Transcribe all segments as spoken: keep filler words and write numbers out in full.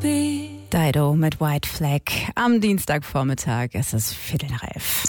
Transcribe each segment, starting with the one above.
be. Dido mit White Flag am Dienstagvormittag. Es ist Viertel nach elf.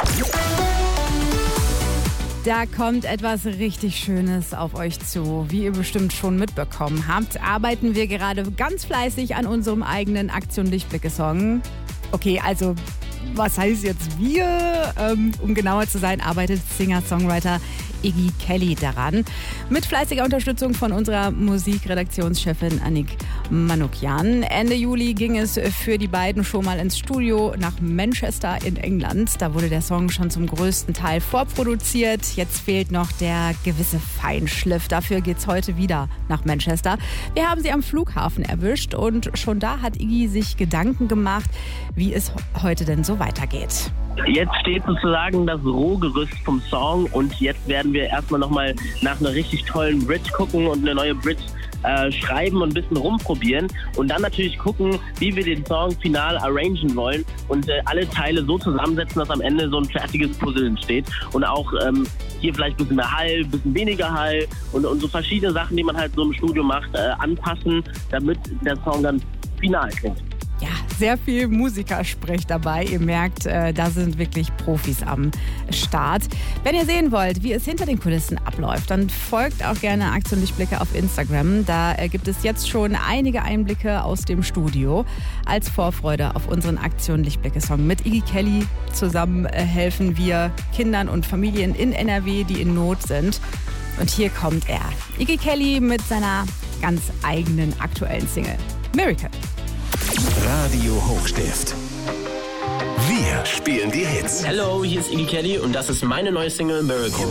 Da kommt etwas richtig Schönes auf euch zu. Wie ihr bestimmt schon mitbekommen habt, arbeiten wir gerade ganz fleißig an unserem eigenen Aktion Lichtblicke-Song. Okay, also was heißt jetzt wir? Ähm, um genauer zu sein, arbeitet Singer-Songwriter Iggy Kelly daran. Mit fleißiger Unterstützung von unserer Musikredaktionschefin Annik Manukyan. Ende Juli ging es für die beiden schon mal ins Studio nach Manchester in England. Da wurde der Song schon zum größten Teil vorproduziert. Jetzt fehlt noch der gewisse Feinschliff. Dafür geht's heute wieder nach Manchester. Wir haben sie am Flughafen erwischt und schon da hat Iggy sich Gedanken gemacht, wie es heute denn so weitergeht. Jetzt steht sozusagen das Rohgerüst vom Song und jetzt werden wir erstmal nochmal nach einer richtig tollen Bridge gucken und eine neue Bridge äh, schreiben und ein bisschen rumprobieren und dann natürlich gucken, wie wir den Song final arrangen wollen und äh, alle Teile so zusammensetzen, dass am Ende so ein fertiges Puzzle entsteht und auch ähm, hier vielleicht ein bisschen mehr Hall, ein bisschen weniger Hall und, und so verschiedene Sachen, die man halt so im Studio macht, äh, anpassen, damit der Song dann final klingt. Ja, sehr viel Musikersprech dabei. Ihr merkt, äh, da sind wirklich Profis am Start. Wenn ihr sehen wollt, wie es hinter den Kulissen abläuft, dann folgt auch gerne Aktion Lichtblicke auf Instagram. Da äh, gibt es jetzt schon einige Einblicke aus dem Studio. Als Vorfreude auf unseren Aktion Lichtblicke-Song mit Iggy Kelly zusammen äh, helfen wir Kindern und Familien in N R W, die in Not sind. Und hier kommt er. Iggy Kelly mit seiner ganz eigenen aktuellen Single Miracle. Radio Hochstift. Wir spielen die Hits. Hello, hier ist Iggy Kelly und das ist meine neue Single Miracle.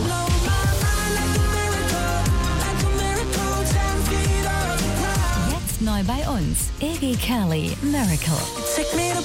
Jetzt neu bei uns. Iggy Kelly, Miracle.